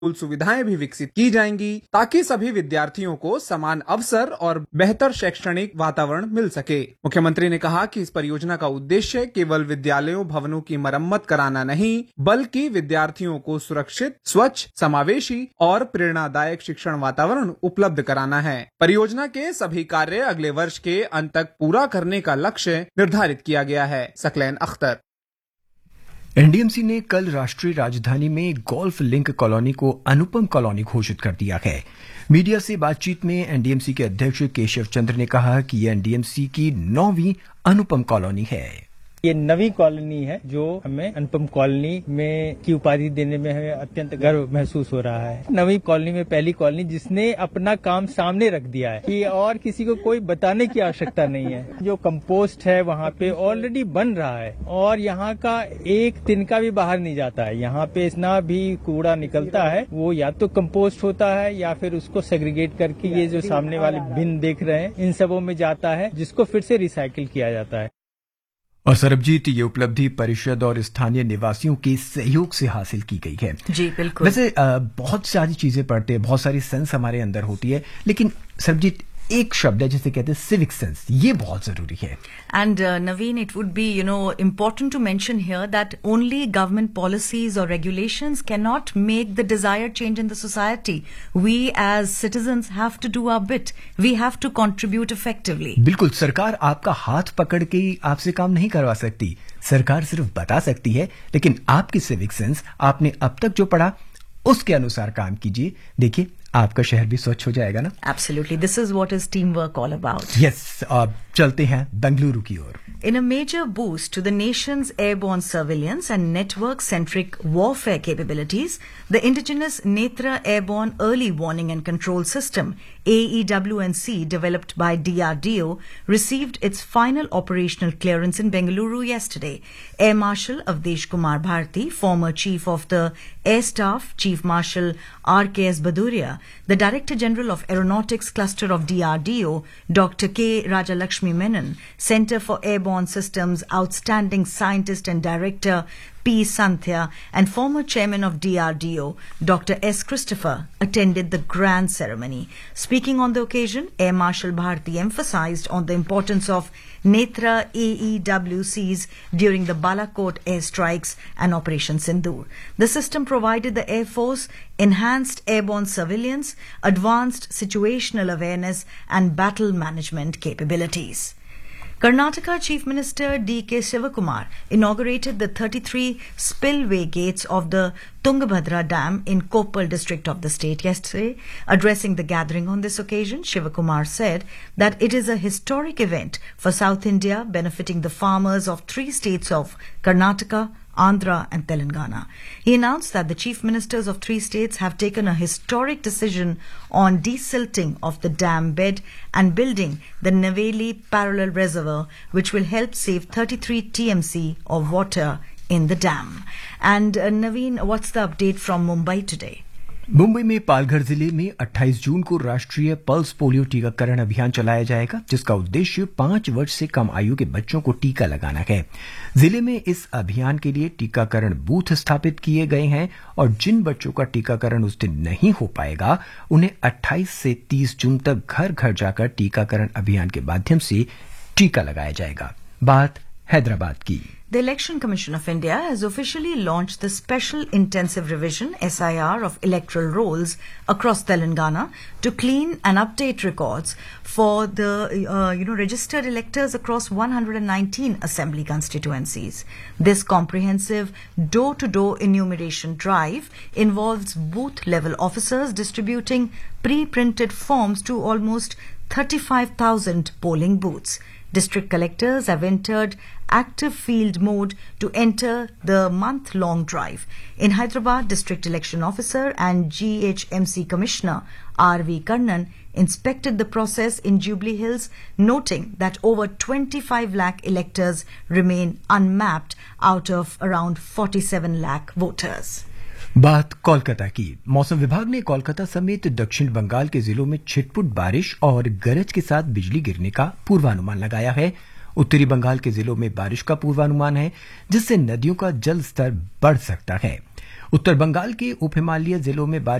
School सुविधाएं भी विकसित की जाएंगी ताकि सभी विद्यार्थियों को समान अवसर और बेहतर शैक्षणिक वातावरण मिल सके। मुख्यमंत्री ने कहा कि इस परियोजना का उद्देश्य केवल विद्यालयों भवनों की मरम्मत कराना नहीं, बल्कि विद्यार्थियों को सुरक्षित, स्वच्छ, समावेशी और प्रेरणादायक शिक्षण वातावरण उपलब्ध कराना है। परियोजना के सभी कार्य अगले वर्ष के अंत तक पूरा करने का लक्ष्य निर्धारित किया गया है। सकलैन अख्तर। एनडीएमसी ने कल राष्ट्रीय राजधानी में गोल्फ लिंक कॉलोनी को अनुपम कॉलोनी घोषित कर दिया है। मीडिया से बातचीत में एनडीएमसी के अध्यक्ष केशव चंद्र ने कहा कि यह एनडीएमसी की 9वीं अनुपम कॉलोनी है। ये नवी कॉलोनी है जो हमें अनुपम कॉलोनी में की उपाधि देने में हमें अत्यंत गर्व महसूस हो रहा है। नवी कॉलोनी में पहली कॉलोनी जिसने अपना काम सामने रख दिया है कि और किसी को कोई बताने की आवश्यकता नहीं है। जो कंपोस्ट है वहाँ पे ऑलरेडी बन रहा है और यहाँ का एक तिनका भी बाहर नहीं जाता है। यहाँ पे इतना भी कूड़ा निकलता है वो या तो कंपोस्ट होता है या फिर उसको सेग्रीगेट करके ये जो सामने वाले बिन देख रहे हैं इन सबों में जाता है जिसको फिर से रिसाइकिल किया जाता है। और सरबजीत, ये उपलब्धि परिषद और स्थानीय निवासियों के सहयोग से हासिल की गई है। जी बिल्कुल। वैसे बहुत सारी चीजें पढ़ते हैं, बहुत सारी सेंस हमारे अंदर होती है, लेकिन सरबजीत एक शब्द है जिसे कहते हैं सिविक सेंस, ये बहुत जरूरी है। And Naveen, it would be, important to mention here that only government policies or regulations cannot make the desired change in the society. We as citizens have to do our bit. We have to contribute effectively. बिल्कुल, सरकार आपका हाथ पकड़ के आपसे काम नहीं करवा सकती। सरकार सिर्फ बता सकती है, लेकिन आपकी सिविक सेंस, आपने अब तक जो पढ़ा उसके अनुसार काम कीजिए। देखिए, आपका शहर भी स्वच्छ हो जाएगा ना। Absolutely. This is what is teamwork all about. Yes, अब चलते हैं बेंगलुरु की ओर। In a major boost to the nation's airborne surveillance and network-centric warfare capabilities, the indigenous Netra Airborne Early Warning and Control System, AEW&C, developed by DRDO, received its final operational clearance in Bengaluru yesterday. Air Marshal Avdesh Kumar Bharti, former Chief of the Air Staff, Chief Marshal RKS Baduria, the Director General of Aeronautics Cluster of DRDO, Dr. K. Rajalakshmi Menon, Center for Airborne Systems Outstanding Scientist and Director P. Santhya, and former Chairman of DRDO, Dr. S. Christopher, attended the grand ceremony. Speaking on the occasion, Air Marshal Bharti emphasized on the importance of Netra AEWCs during the Balakot airstrikes and Operation Sindoor. The system provided the Air Force enhanced airborne surveillance, advanced situational awareness, and battle management capabilities. Karnataka Chief Minister D.K. Shivakumar inaugurated the 33 spillway gates of the Tungabhadra Dam in Koppal district of the state yesterday. Addressing the gathering on this occasion, Shivakumar said that it is a historic event for South India, benefiting the farmers of 3 states of Karnataka, Andhra and Telangana. He announced that the chief ministers of 3 states have taken a historic decision on desilting of the dam bed and building the Naveli Parallel Reservoir, which will help save 33 TMC of water in the dam. And Naveen, what's the update from Mumbai today? Mumbai में पालघर जिले में 28 जून को राष्ट्रीय pulse polio टीकाकरण अभियान चलाया जाएगा, जिसका उद्देश्य 5 वर्ष से कम आयु के बच्चों को टीका लगाना है। जिले में इस अभियान के लिए टीकाकरण बूथ स्थापित किए गए हैं और जिन बच्चों का टीकाकरण उस दिन नहीं हो पाएगा, उन्हें 28 से 30 जून तक घर घर जाकर टीकाकरण अभियान के माध्यम से टीका लगाया जाएगा। बात हैदराबाद की। The Election Commission of India has officially launched the Special Intensive Revision (SIR) of electoral rolls across Telangana to clean and update records for the registered electors across 119 assembly constituencies. This comprehensive door-to-door enumeration drive involves booth-level officers distributing pre-printed forms to almost 35,000 polling booths. District collectors have entered active field mode to enter the month-long drive. In Hyderabad, District Election Officer and GHMC Commissioner R.V. Karnan inspected the process in Jubilee Hills, noting that over 25 lakh electors remain unmapped out of around 47 lakh voters. बात कोलकाता की। मौसम विभाग ने कोलकाता समेत दक्षिण बंगाल के जिलों में छिटपुट बारिश और गरज के साथ बिजली गिरने का पूर्वानुमान लगाया है। उत्तरी बंगाल के जिलों में बारिश का पूर्वानुमान है, जिससे नदियों का जल स्तर बढ़ सकता है। उत्तर बंगाल के उप हिमालय जिलों में